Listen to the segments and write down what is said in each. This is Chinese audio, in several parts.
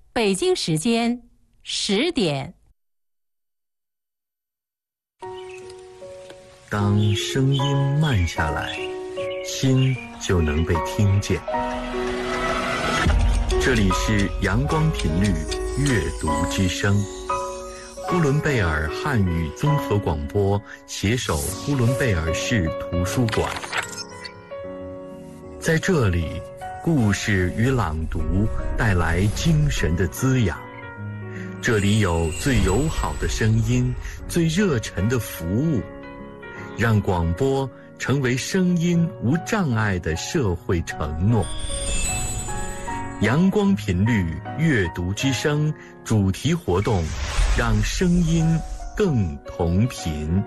北京时间10点。 当声音慢下来，心就能被听见。这里是阳光频率阅读之声，呼伦贝尔汉语综合广播携手呼伦贝尔市图书馆。在这里，故事与朗读带来精神的滋养。这里有最友好的声音，最热忱的服务，让广播成为声音无障碍的社会承诺。阳光频率阅读之声主题活动，让声音更同频。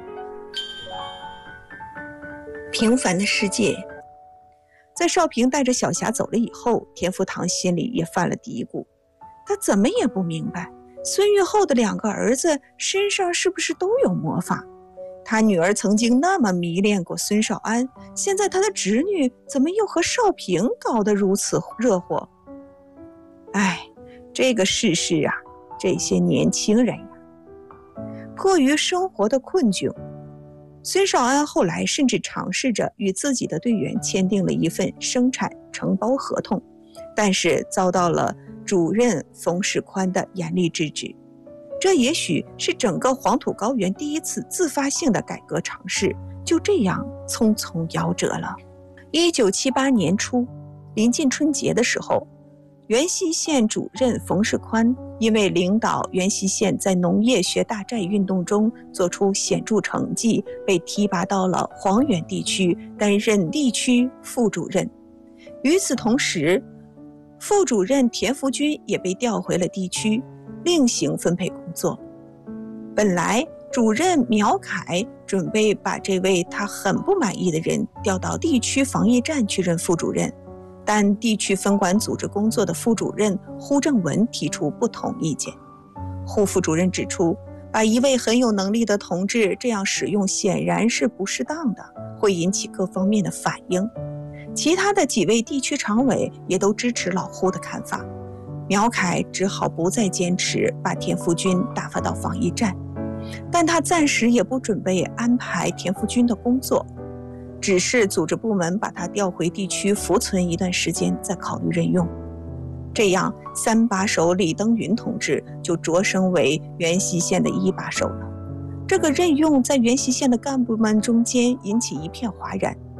平凡的世界。在少平带着小霞走了以后，田福堂心里也犯了嘀咕。他怎么也不明白，孙玉厚的2个儿子身上是不是都有魔法？他女儿曾经那么迷恋过孙少安，现在他的侄女怎么又和少平搞得如此热火？哎，这个世事啊，这些年轻人呀，迫于生活的困窘，孙少安后来甚至尝试着与自己的队员签订了一份生产承包合同，但是遭到了主任冯世宽的严厉制止。这也许是整个黄土高原第一次自发性的改革尝试，就这样匆匆夭折了。1978年初，临近春节的时候，元溪县主任冯世宽因为领导元溪县在农业学大寨运动中做出显著成绩，被提拔到了黄原地区担任地区副主任。与此同时，副主任田福军也被调回了地区，另行分配工作。本来主任苗凯准备把这位他很不满意的人调到地区防疫站去任副主任，但地区分管组织工作的副主任胡正文提出不同意见。胡副主任指出，把一位很有能力的同志这样使用显然是不适当的，会引起各方面的反应。其他的几位地区常委也都支持老胡的看法。苗凯只好不再坚持把田福军打发到防疫站，但他暂时也不准备安排田福军的工作，只是组织部门把他调回地区服存一段时间，再考虑任用。这样3把手李登云同志就擢升为元溪县的1把手了。这个任用在元溪县的干部们中间引起一片哗然。